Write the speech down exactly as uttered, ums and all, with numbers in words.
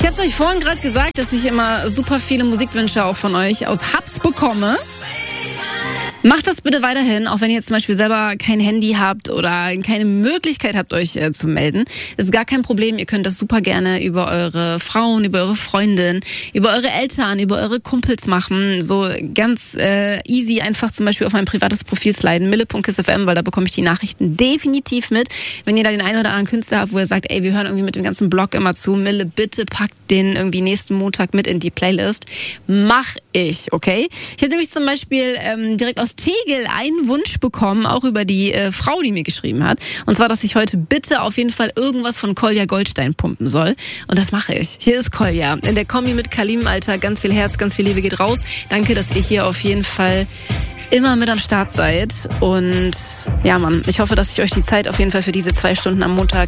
Ich habe es euch vorhin gerade gesagt, dass ich immer super viele Musikwünsche auch von euch aus Hubs bekomme. Macht das bitte weiterhin, auch wenn ihr jetzt zum Beispiel selber kein Handy habt oder keine Möglichkeit habt, euch äh, zu melden. Das ist gar kein Problem. Ihr könnt das super gerne über eure Frauen, über eure Freundin, über eure Eltern, über eure Kumpels machen. So ganz äh, easy einfach zum Beispiel auf mein privates Profil sliden, mille punkt kiss punkt f m, weil da bekomme ich die Nachrichten definitiv mit. Wenn ihr da den einen oder anderen Künstler habt, wo ihr sagt, ey, wir hören irgendwie mit dem ganzen Blog immer zu, Mille, bitte packt den irgendwie nächsten Montag mit in die Playlist. Mach ich, okay? Ich habe nämlich zum Beispiel ähm, direkt aus Tegel einen Wunsch bekommen, auch über die äh, Frau, die mir geschrieben hat. Und zwar, dass ich heute bitte auf jeden Fall irgendwas von Kolja Goldstein pumpen soll. Und das mache ich. Hier ist Kolja. In der Kombi mit Kalim, Alter. Ganz viel Herz, ganz viel Liebe geht raus. Danke, dass ihr hier auf jeden Fall immer mit am Start seid. Und ja, Mann, ich hoffe, dass ich euch die Zeit auf jeden Fall für diese zwei Stunden am Montag